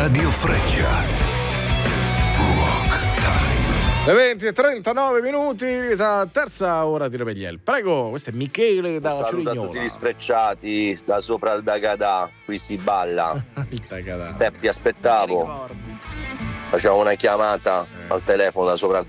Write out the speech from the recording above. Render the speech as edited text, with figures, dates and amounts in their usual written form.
Radio Freccia. Rock Time. Le 20:39 minuti, la terza ora di Rebelliel. Prego, questo è Michele da Saluto a Cerignola. tutti gli sfrecciati da sopra il Dagadà, qui si balla. Il Dagadà. Step, ti aspettavo. Facciamo una chiamata al telefono da sopra il